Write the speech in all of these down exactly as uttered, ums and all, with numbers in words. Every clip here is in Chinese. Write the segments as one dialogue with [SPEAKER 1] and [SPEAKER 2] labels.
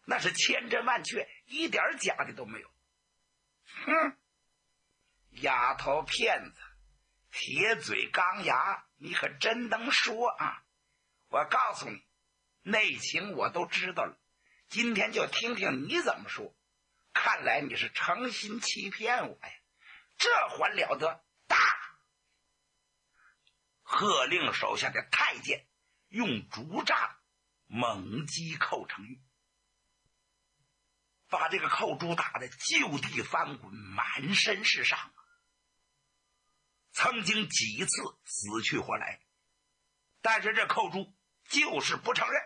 [SPEAKER 1] 那是千真万确，一点假的都没有。哼，丫头片子，铁嘴钢牙，你可真能说啊！我告诉你，内情我都知道了，今天就听听你怎么说。看来你是诚心欺骗我呀，这还了得！打！喝令手下的太监用竹杖猛击寇成玉，把这个寇珠打得就地翻滚，满身是伤，曾经几次死去活来，但是这寇珠就是不承认。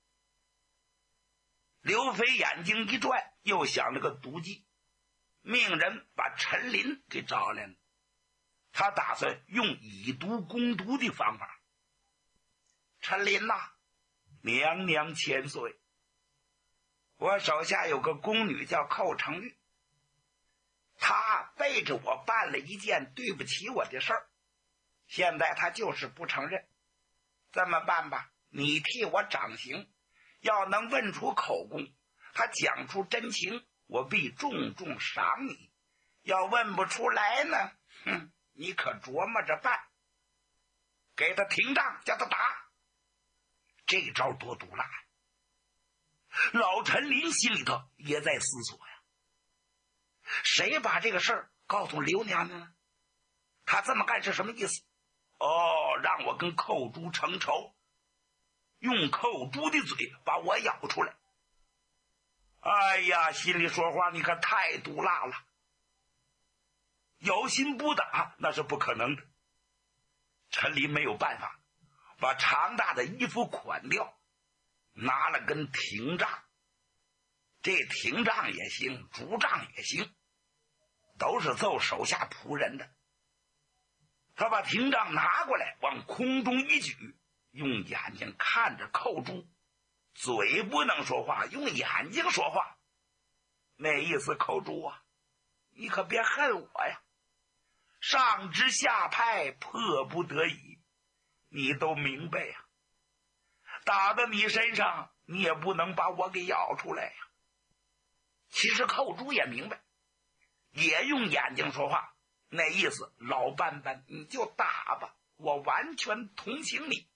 [SPEAKER 1] 刘飞眼睛一转，又想了个毒计，命人把陈琳给找来了。他打算用以毒攻毒的方法。陈琳呐、啊，娘娘千岁，我手下有个宫女叫寇成玉，她背着我办了一件对不起我的事儿，现在她就是不承认。这么办吧，你替我掌刑，要能问出口供，她讲出真情，我必重重赏你；要问不出来呢，哼，你可琢磨着办。给他停杖，叫他打。这招多毒辣呀！老陈林心里头也在思索呀，谁把这个事儿告诉刘娘娘呢？他这么干是什么意思？哦，让我跟寇珠成仇，用寇珠的嘴把我咬出来。哎呀，心里说话你可太毒辣了。有心不打那是不可能的。陈林没有办法，把长大的衣服捆掉，拿了根停杖，这停杖也行，竹杖也行，都是揍手下仆人的。他把停杖拿过来，往空中一举，用眼睛看着寇珠，嘴不能说话，用眼睛说话。那意思，寇珠啊，你可别恨我呀，上知下派，迫不得已，你都明白呀。打到你身上，你也不能把我给咬出来呀。其实寇珠也明白，也用眼睛说话，那意思，老班班你就打吧，我完全同情你。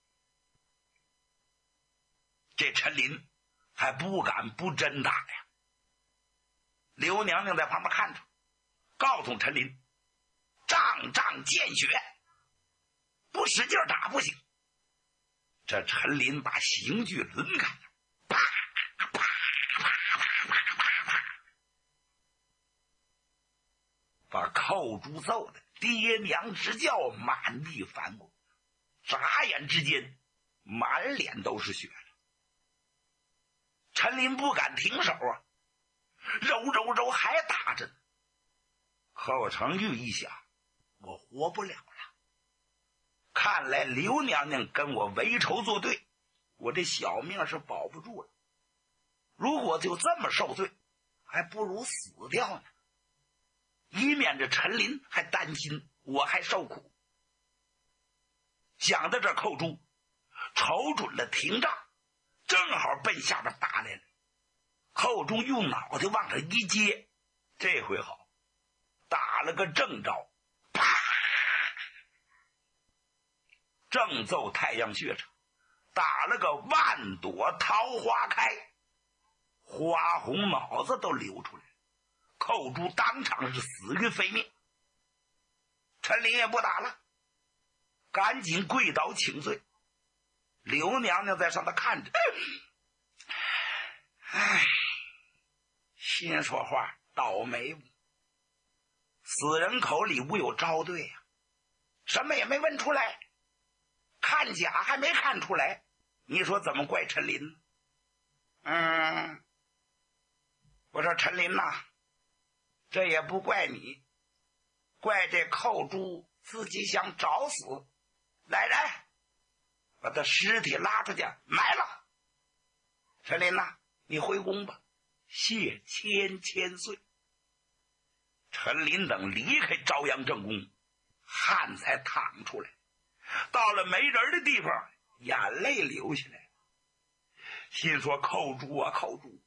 [SPEAKER 1] 这陈琳还不敢不真打呀。刘娘娘在旁边看着，告诉陈琳，杖杖见血，不使劲打不行。这陈琳把刑具抡开了，啪啪啪啪啪啪，把寇珠揍的爹娘直叫，满地翻滚，眨眼之间满脸都是血了。陈琳不敢停手啊，揉揉揉还打着呢。寇成玉一想，我活不了了，看来刘娘娘跟我为仇作对，我这小命是保不住了。如果就这么受罪，还不如死掉呢，以免这陈琳还担心我还受苦。想到这，寇珠瞅准了停杖，正好奔下边打来了。寇珠用脑袋往上一接，这回好，打了个正招，啪！正奏太阳穴场，打了个万朵桃花开，花红脑子都流出来了。寇珠当场是死于非命。陈琳也不打了，赶紧跪倒请罪。刘娘娘在上头看着，唉，心说话倒霉不？死人口里无有招对呀、啊，什么也没问出来，看假还没看出来，你说怎么怪陈琳呢？嗯，我说陈琳呐、啊，这也不怪你，怪这寇珠自己想找死。来人，把他尸体拉出去埋了。陈琳呐、啊，你回宫吧，谢千千岁。陈琳等离开朝阳正宫，汗才淌出来，到了没人的地方，眼泪流下来，心说寇珠啊寇珠，